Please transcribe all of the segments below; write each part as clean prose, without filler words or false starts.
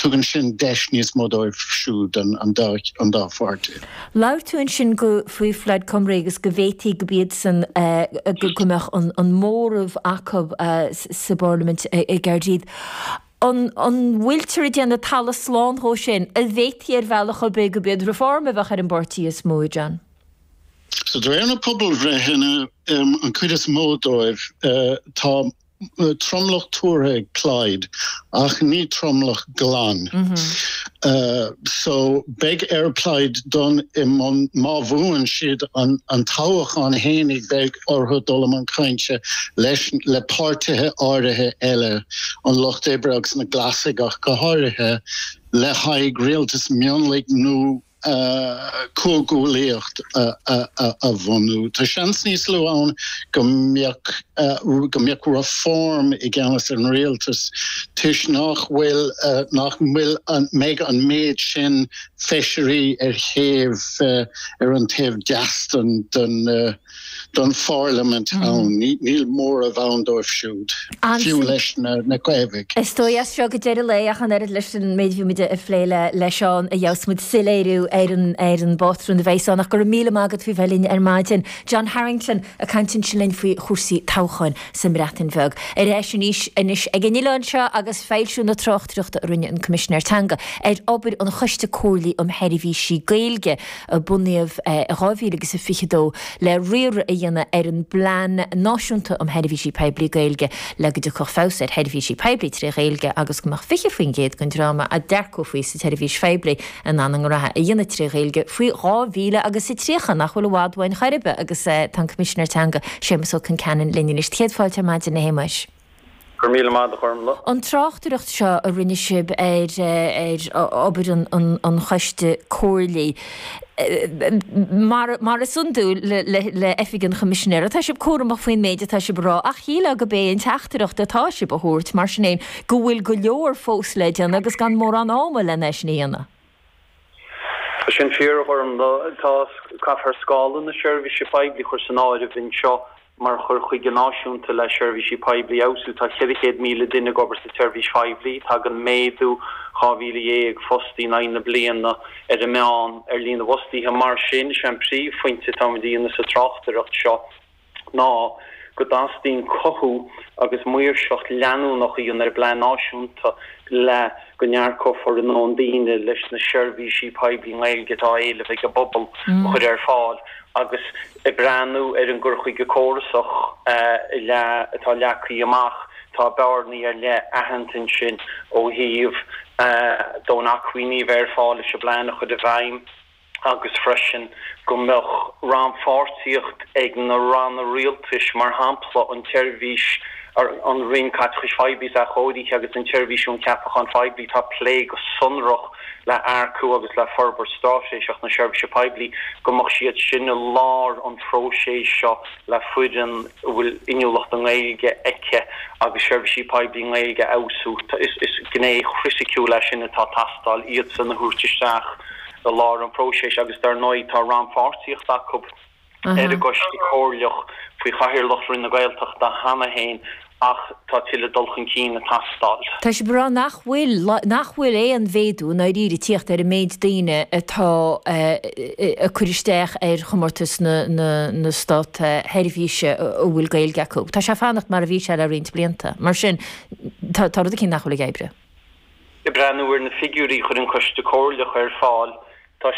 tugann sin deisníos modóibh siúd an dá fáte. Lair tú an sin go fuiifleid Cymru agus go bhétaí go bíad san gomach an mórmh acab sa Parliament i Gaerdydd. An bhfuiltear déanana talas sláán thó sin, a bhétaí bhealach go be go bíad reform a bheith ar an bortíí is mó, John. So there are a pobl bhreithena an cuidas módóibh tá tromlach túrtha Clyde ach ní tromlach Glan. So beg airplaid don imon mábhúan siad an tábhach an hénig beg orthu dul an cainte leis le páirtithe áirithe eile an Loch Debrag na glasig ach go háirithe le haig rialtas mionlaigh nó cógúlaíocht a bhunú. Tá seans níos leo ann go mbeadh reform I gceannas an rialtas tuis nach bhfuil méid an méid sin feisirí chéamh ar an taobh deastan don Parliament ann. Níl mór a bhain dóibh siúd. Fiú leis na gaibhigh. Is tói as seo go deireadh léach an leis an méid bhí a phléile leis an a dheasmid siléirú ar an bótrún a bhéisán nach gur míle mágad fao bhelín ar maidin. John Harrington a cantin sin faoi chósaí táchain sa mreatain bheg. Éis inis ag gníleán seo agus féilsiú na trochtruachta a rinne an Commissioner Tanga obair an chuiste cólaí Heiribhí sí Gaeilge a bunaíomh a rábhíle agus a fichadó le riamh a dhéanana ar an blean náisiúnta Heiribhí sí Poiblí Gaeilge le go dúcha fós ar Heiribhí sí Poiblí trí Gaeilge agus go mar fiche faoin géad gon dráma a dearcó faoi sa Heiribhí sí Poiblí an an ratha a dhéanana trí Gaeilge faoi rábhíle agus I tríocha nach bhfuil bhád Chairibe agus tá Commissioner Tanga sémas ó can canan linnis chéadfáilte maidin na héimeis. An tráchtúireacht seo a rinne sib obair an chuiste cóirlaí. Mar a sundú le effigan commissionéir, tá sib cuaramach faoin méide tá sib rá ach híle go bé an teachtareacht atá sib a thuirt mar sin éon go bhfuil go leor fós leidean agus gan mór an áma le neis níana. Sin fear orm tá caithar scálan na Sheirbhí sí Poiblí chuir san áir a bhín seo mar chur chuig an náisiúnta le Sheirbhí sí Poiblí ausú tá 100,000 duine gobar sa Sheirbhí sí Poiblí tá an méadú 2001 fostí 9 bliana ar a meán ar lína bhostíthe mar sin sem príomh fointe tamdíana sa tráchtareacht seo ná go dastín cothú agus muirseach leanú nach íon ar blean náisiúnta le go nearcófar an óndíine leis na Sheirbhí sí Poiblí Gaeilge tá éile bheith go bobbal chud ar fáil agus I breanú ar an gurchuig go córasach tá leacaí amach tá bearnaí ar le ahantain sin ó híomh don acuíní bhar fáil leis a bleanach chud a bhaim agus freisin go mbeadh ranfáirtíocht ag na ranna rialtais mar hampla an Sheirbhís an rin catchis Poiblí a chodí agus an Sheirbhíisiún ceapachan Poiblí tá plé go sunroch le aircú agus le forbar stáisiach na Sheirbhí sí Poiblí go mach siad sinna lár an tróséis seo le fuidan bhfuil inniuolacht an Gaeilge eice agus Sheirbhí sí Poiblí Gaeilge ausú is gné chrisiiciú lei sinna tá tastal iad san na thuirtisteach the lár an próséis agus dar nóid tá ranfáirtíocht acu ar a goistí cóirleach faoi chathirlach rin na Gaeltacht a hana héin ach tá tiile dulchan cín na tastal. Tá sé bra nachhfuil an bhéadú na ríri tíocht ar a méid daine atá a chuiristeach ar chomórtas na stát Heiribhíse ó bhfuil Gaeilge acu. Tá sé fannacht mar a bhí se a riint blianta. Mar sin tá rud a cinn nachhfuil gaibre. I breanúir na figurí chur an coiste cóirleach ar fáil tá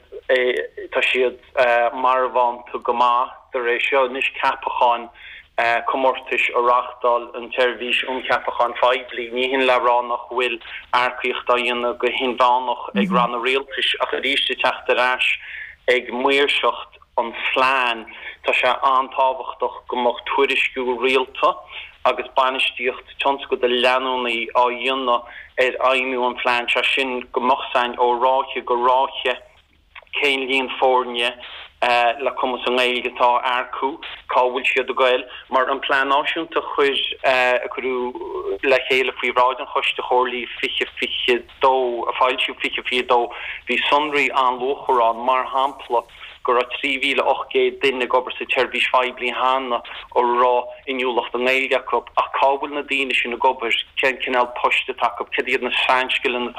siad marbhain tú go maith de rééis seo níos ceapacháin comórtais a rachtal an Sheirbhíisiún ceapacháin Poiblí ní hin le ránach bhfuil aircíocht a dhéanana go hin bhánach ag ranna rialtais ach a ríiste teachtarráis ag muirseacht an phlean tá sé antábhachtach go mbeadh tuairisciú rialta agus banistíocht chans go de leanúnaí á dhéanana ar aimú an phlean se sin go mbeadh ó ráithe go ráithe cén líon fórne le cumas an Gaeilge tá aircú cábhfuil siad a Gael mar an plán náisiúnta chuir acrú le chéile faoi ráid an chuiste chorlaí fiche dó a fáilsiú fiche dó hí sunraí an lóchorán mar hampla gur a 3,800 duine gobar sa Sheirbhí sí Poiblí hána ó rá inniuolacht an Gaeilge acu a cábhfuil na daoine sin na gobar cén cinál poiste take céad na seinscil